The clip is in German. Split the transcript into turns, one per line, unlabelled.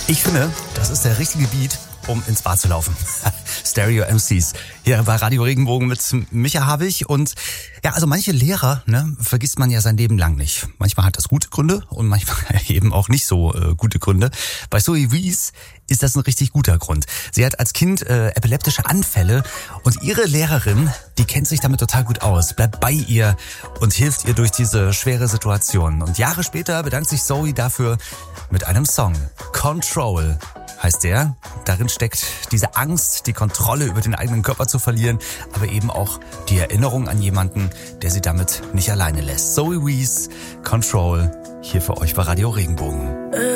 Ich finde, das ist der richtige Beat, um ins Bad zu laufen. Stereo MCs. Hier bei Radio Regenbogen mit Micha Habich. Und ja, also manche Lehrer, vergisst man ja sein Leben lang nicht. Manchmal hat das gute Gründe und manchmal eben auch nicht so gute Gründe. Bei Zoe Wees ist das ein richtig guter Grund. Sie hat als Kind epileptische Anfälle und ihre Lehrerin, die kennt sich damit total gut aus, bleibt bei ihr und hilft ihr durch diese schwere Situation. Und Jahre später bedankt sich Zoe dafür mit einem Song. Control heißt der. Darin steckt diese Angst, die Kontrolle über den eigenen Körper zu verlieren, aber eben auch die Erinnerung an jemanden, der sie damit nicht alleine lässt. Zoe Wees, Control, hier für euch bei Radio Regenbogen.